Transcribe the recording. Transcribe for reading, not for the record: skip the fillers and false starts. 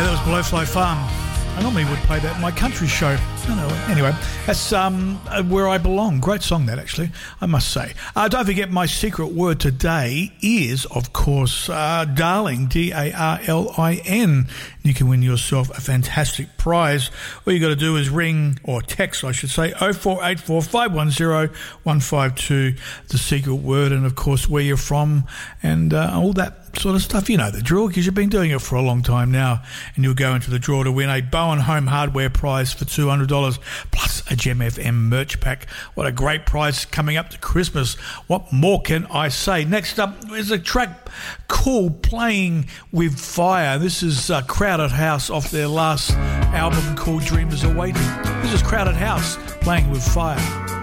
That was Blowfly Farm. I normally would play that in my country show. I don't know. Anyway, that's Where I Belong. Great song, that, actually, I must say. Don't forget, my secret word today is, of course, Darling, D-A-R-L-I-N. You can win yourself a fantastic prize. All you got to do is ring, or text, I should say, 0484 510 152, the secret word, and, of course, where you're from, and all that sort of stuff. You know the drill, because you've been doing it for a long time now, and you'll go into the draw to win a Bowen Home Hardware prize for $200 plus a Gem FM merch pack. What a great prize coming up to Christmas. What more can I say? Next up is a track called Playing with Fire. This is Crowded House off their last album called Dreamers Awaiting. This is Crowded House, Playing with Fire.